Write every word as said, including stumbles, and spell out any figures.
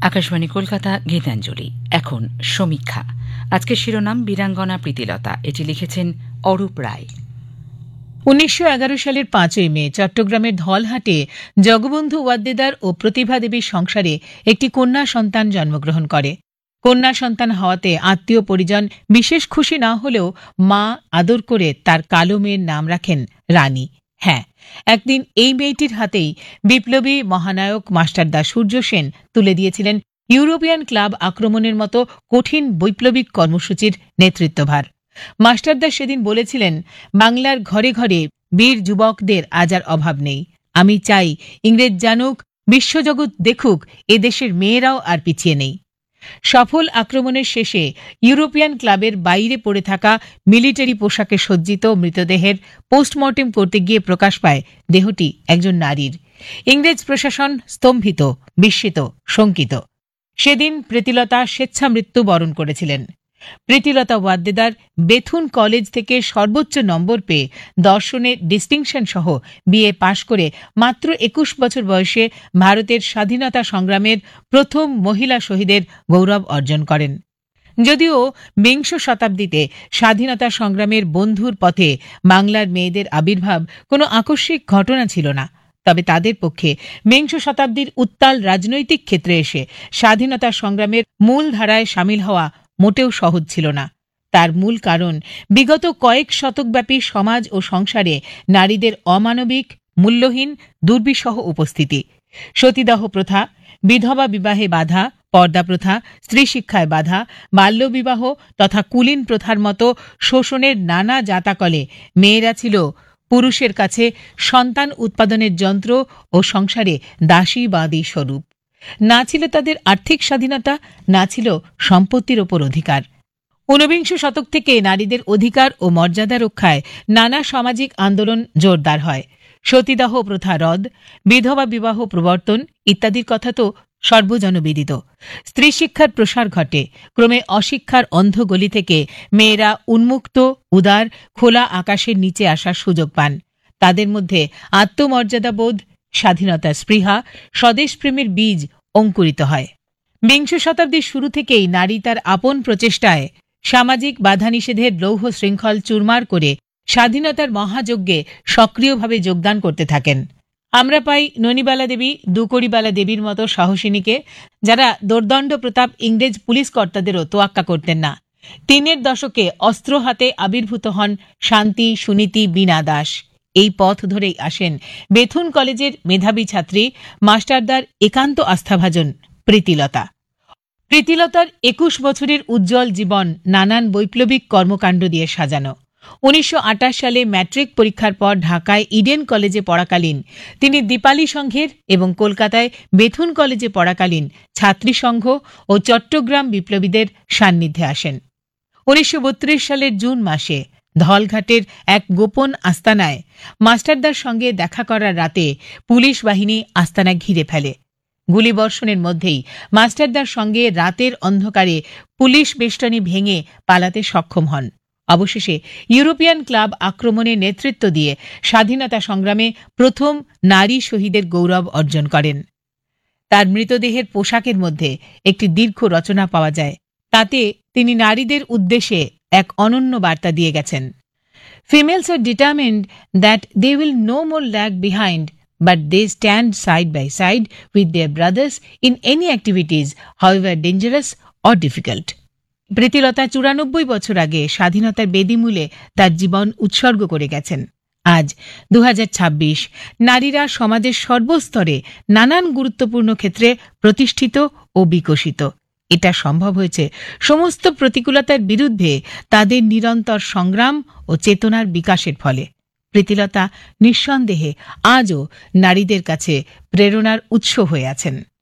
আকাশবাণী কলকাতা গীতাঞ্জলি। এখন সমীক্ষা। আজকের শিরোনাম বীরাঙ্গনা প্রীতিলতা। এটি লিখেছেন অরূপ রায়। উনিশশো এগারো সালের পাঁচই মে চট্টগ্রামের ধলহাটে জগবন্ধু ওয়াদ্দেদার ও প্রতিভা দেবীর সংসারে একটি কন্যা সন্তান জন্মগ্রহণ করে। কন্যা সন্তান হওয়াতে আত্মীয় পরিজন বিশেষ খুশি না হলেও মা আদর করে তার কালো মেয়ের নাম রাখেন রানী। হ্যাঁ, একদিন এই মেয়েটির হাতেই বিপ্লবী মহানায়ক মাস্টারদা সূর্য সেন তুলে দিয়েছিলেন ইউরোপিয়ান ক্লাব আক্রমণের মতো কঠিন বৈপ্লবিক কর্মসূচির নেতৃত্বভার। মাস্টারদা সেদিন বলেছিলেন, বাংলার ঘরে ঘরে বীর যুবকদের আজ আর অভাব নেই। আমি চাই ইংরেজ জানুক, বিশ্বজগৎ দেখুক, এদেশের মেয়েরাও আর পিছিয়ে নেই। সফল আক্রমণের শেষে ইউরোপিয়ান ক্লাবের বাইরে পড়ে থাকা মিলিটারি পোশাকে সজ্জিত মৃতদেহের পোস্টমর্টেম করতে গিয়ে প্রকাশ পায় দেহটি একজন নারীর। ইংরেজ প্রশাসন স্তম্ভিত, বিস্মিত, শঙ্কিত। সেদিন প্রীতিলতা স্বেচ্ছা মৃত্যু বরণ করেছিলেন। প্রীতিলতা ওয়াদ্দেদার বেথুন কলেজ থেকে সর্বোচ্চ নম্বর পেয়ে দর্শনে ডিস্টিংশন সহ বিএ পাশ করে মাত্র একুশ বছর বয়সে ভারতের স্বাধীনতা সংগ্রামের প্রথম মহিলা শহীদের গৌরব অর্জন করেন। যদিও বিংশ শতাব্দীতে স্বাধীনতা সংগ্রামের বন্ধুর পথে বাংলার মেয়েদের আবির্ভাব কোনো আকস্মিক ঘটনা ছিল না, তবে তাদের পক্ষে বিংশ শতাব্দীর উত্তাল রাজনৈতিক ক্ষেত্রে এসে স্বাধীনতা সংগ্রামের মূল ধারায় সামিল হওয়া মোটেও সহজ ছিল না। তার মূল কারণ বিগত কয়েক শতকব্যাপী সমাজ ও সংসারে নারীদের অমানবিক, মূল্যহীন, দুর্বিষহ উপস্থিতি। সতীদাহ প্রথা, বিধবা বিবাহে বাধা, পর্দা প্রথা, স্ত্রী শিক্ষায় বাধা, বাল্যবিবাহ তথা কুলীন প্রথার মতো শোষণের নানা জাতাকলে মেয়েরা ছিল পুরুষের কাছে সন্তান উৎপাদনের যন্ত্র ও সংসারে দাসী বাদী স্বরূপ। না ছিল তাদের আর্থিক স্বাধীনতা, না ছিল সম্পত্তির ওপর অধিকার। ঊনবিংশ শতক থেকে নারীদের অধিকার ও মর্যাদা রক্ষায় নানা সামাজিক আন্দোলন জোরদার হয়। সতীদাহ প্রথা রদ, বিধবা বিবাহ প্রবর্তন ইত্যাদির কথা তো সর্বজনবিদিত। স্ত্রী শিক্ষার প্রসার ঘটে। ক্রমে অশিক্ষার অন্ধ গলি থেকে মেয়েরা উন্মুক্ত, উদার, খোলা আকাশের নিচে আসার সুযোগ পান। তাদের মধ্যে আত্মমর্যাদাবোধ, স্বাধীনতার স্পৃহা, স্বদেশপ্রেমের বীজ অঙ্কুরিত হয়। বিংশ শতাব্দীর শুরু থেকেই নারী তার আপন প্রচেষ্টায় সামাজিক বাধা নিষেধের লৌহ শৃঙ্খল চুরমার করে স্বাধীনতার মহাযজ্ঞে সক্রিয়ভাবে যোগদান করতে থাকেন। আমরা পাই ননিবালা দেবী, দুকড়িবালা দেবীর মতো সাহসিনীকে, যারা দোর্দণ্ড প্রতাপ ইংরেজ পুলিশ কর্তাদেরও তোয়াক্কা করতেন না। তিনের দশকে অস্ত্র হাতে আবির্ভূত হন শান্তি, সুনীতি, বীণা দাস। এই পথ ধরেই আসেন বেথুন কলেজের মেধাবী ছাত্রী মাস্টারদার একান্ত আস্থাভাজন প্রীতিলতা। প্রীতিলতার একুশ বছরের উজ্জ্বল জীবন নানান বৈপ্লবিক কর্মকাণ্ড দিয়ে সাজানো। উনিশশো আটাশ সালে ম্যাট্রিক পরীক্ষার পর ঢাকায় ইডেন কলেজে পড়াকালীন তিনি দীপালি সংঘের এবং কলকাতায় বেথুন কলেজে পড়াকালীন ছাত্রী সংঘ ও চট্টগ্রাম বিপ্লবীদের সান্নিধ্যে আসেন। উনিশশো বত্রিশ সালের জুন মাসে ধলঘাটের এক গোপন আস্তানায় মাস্টারদার সঙ্গে দেখা করার রাতে পুলিশ বাহিনী আস্তানা ঘিরে ফেলে। গুলিবর্ষণের মধ্যেই মাস্টারদার সঙ্গে রাতের অন্ধকারে পুলিশ বেষ্টনী ভেঙে পালাতে সক্ষম হন। অবশেষে ইউরোপিয়ান ক্লাব আক্রমণে নেতৃত্ব দিয়ে স্বাধীনতা সংগ্রামে প্রথম নারী শহীদের গৌরব অর্জন করেন। তার মৃতদেহের পোশাকের মধ্যে একটি দীর্ঘ রচনা পাওয়া যায়। তাতে তিনি নারীদের উদ্দেশ্যে এক অনন্য বার্তা দিয়ে গেছেন। Females are determined that they will no more lag behind, but they stand side by side with their brothers in any activities, however dangerous or difficult. Pritilata চুরানব্বই বছর আগে স্বাধীনতার বেদিমূলে তার জীবন উৎসর্গ করে গেছেন। আজ দু হাজার ছাব্বিশ, নারীরা সমাজের সর্বস্তরে নানান গুরুত্বপূর্ণ ক্ষেত্রে প্রতিষ্ঠিত ও বিকশিত। এটা সম্ভব হয়েছে সমস্ত প্রতিকূলতার বিরুদ্ধে তাদের নিরন্তর সংগ্রাম ও চেতনার বিকাশের ফলে। প্রীতিলতা নিঃসন্দেহে আজও নারীদের কাছে প্রেরণার উৎস হয়ে আছেন।